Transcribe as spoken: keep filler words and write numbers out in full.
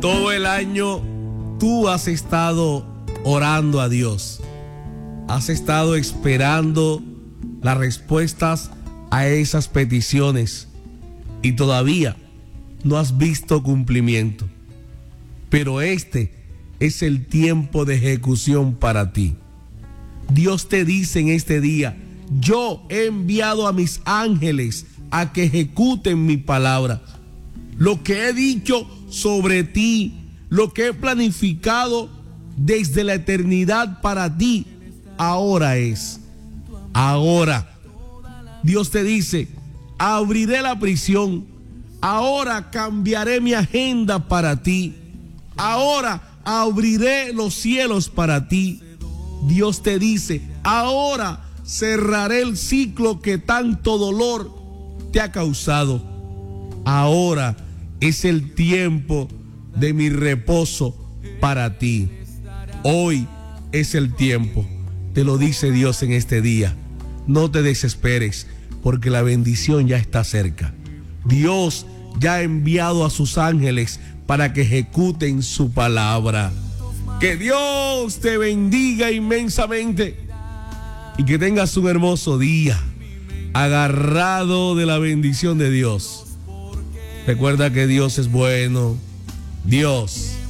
Todo el año tú has estado orando a Dios. Has estado esperando las respuestas a esas peticiones y todavía no has visto cumplimiento. Pero este es el tiempo de ejecución para ti. Dios te dice en este día: yo he enviado a mis ángeles a que ejecuten mi palabra. Lo que he dicho sobre ti, lo que he planificado desde la eternidad para ti, ahora es. Ahora. Dios te dice: abriré la prisión. Ahora cambiaré mi agenda para ti. Ahora abriré los cielos para ti. Dios te dice: ahora cerraré el ciclo que tanto dolor te ha causado. Ahora es el tiempo de mi reposo para ti. Hoy es el tiempo. Te lo dice Dios en este día. No te desesperes, porque la bendición ya está cerca. Dios ya ha enviado a sus ángeles para que ejecuten su palabra. Que Dios te bendiga inmensamente y que tengas un hermoso día, agarrado de la bendición de Dios. Recuerda que Dios es bueno. Dios